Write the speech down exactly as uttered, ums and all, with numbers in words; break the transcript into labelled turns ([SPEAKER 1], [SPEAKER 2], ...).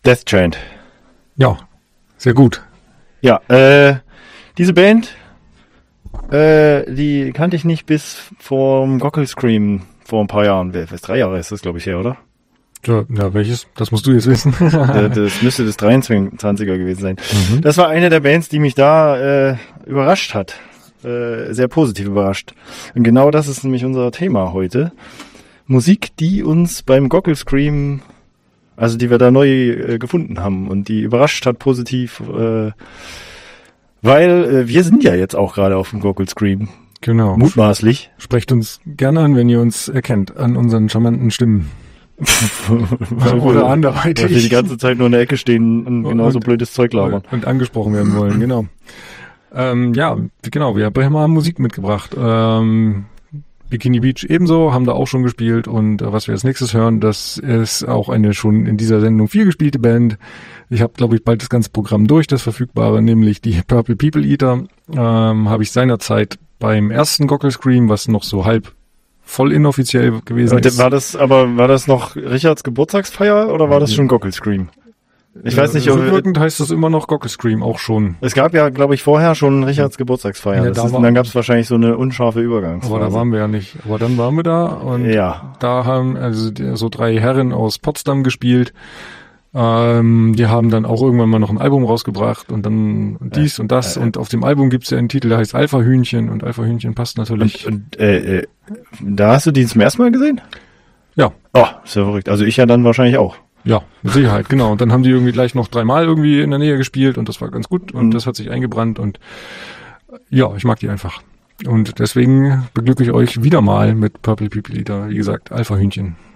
[SPEAKER 1] Death Chant.
[SPEAKER 2] Ja, sehr gut.
[SPEAKER 1] Ja, äh, diese Band, äh, die kannte ich nicht bis vorm Gockel Scream vor ein paar Jahren. Fast drei Jahre ist das, glaube ich, her, oder?
[SPEAKER 2] Ja, ja, welches? Das musst du jetzt wissen.
[SPEAKER 1] Das müsste das dreiundzwanziger gewesen sein.
[SPEAKER 2] Mhm.
[SPEAKER 1] Das war eine der Bands, die mich da äh, überrascht hat. Äh, sehr positiv überrascht. Und genau das ist nämlich unser Thema heute. Musik, die uns beim Gockel Scream, also die wir da neu äh, gefunden haben und die überrascht hat positiv, äh, weil äh, wir sind ja jetzt auch gerade auf dem Gockel Scream.
[SPEAKER 2] Genau.
[SPEAKER 1] Mutmaßlich.
[SPEAKER 2] Sprecht uns gerne an, wenn ihr uns erkennt, an unseren charmanten Stimmen. Oder anderweitig.
[SPEAKER 1] Weil wir die ganze Zeit nur in der Ecke stehen und genauso
[SPEAKER 2] und,
[SPEAKER 1] blödes Zeug labern.
[SPEAKER 2] Und angesprochen werden wollen, genau. Ähm, ja, genau, wir haben mal Musik mitgebracht. Ähm, Bikini Beach ebenso, haben da auch schon gespielt und äh, was wir als nächstes hören, das ist auch eine schon in dieser Sendung viel gespielte Band. Ich habe, glaube ich, bald das ganze Programm durch, das verfügbare, nämlich die Purple People Eater. Ähm, habe ich seinerzeit beim ersten Gockel Scream, was noch so halb voll inoffiziell gewesen ist.
[SPEAKER 1] War das, aber war das noch Richards Geburtstagsfeier oder war das schon Gockel Scream? Ich
[SPEAKER 2] ja,
[SPEAKER 1] weiß nicht, ob
[SPEAKER 2] rückwirkend heißt das immer noch Gockel Scream auch schon.
[SPEAKER 1] Es gab ja, glaube ich, vorher schon Richards Geburtstagsfeier.
[SPEAKER 2] Ja,
[SPEAKER 1] das
[SPEAKER 2] da
[SPEAKER 1] ist,
[SPEAKER 2] war,
[SPEAKER 1] und dann gab es wahrscheinlich so eine unscharfe Übergangsphase.
[SPEAKER 2] Aber da waren wir ja nicht. Aber dann waren wir da und
[SPEAKER 1] ja.
[SPEAKER 2] da haben also die, so drei Herren aus Potsdam gespielt. Ähm, die haben dann auch irgendwann mal noch ein Album rausgebracht und dann dies äh, und das. Äh, und auf dem Album gibt es ja einen Titel, der heißt Alpha Hühnchen und Alpha Hühnchen passt natürlich.
[SPEAKER 1] Und, und äh, äh, da hast du die zum ersten Mal gesehen?
[SPEAKER 2] Ja.
[SPEAKER 1] Oh, ist ja verrückt. Also ich ja dann wahrscheinlich auch.
[SPEAKER 2] Ja, mit Sicherheit, genau. Und dann haben die irgendwie gleich noch dreimal irgendwie in der Nähe gespielt und das war ganz gut und mhm. das hat sich eingebrannt und ja, ich mag die einfach. Und deswegen beglücke ich euch wieder mal mit Purple People Eater, wie gesagt, Alpha Hühnchen.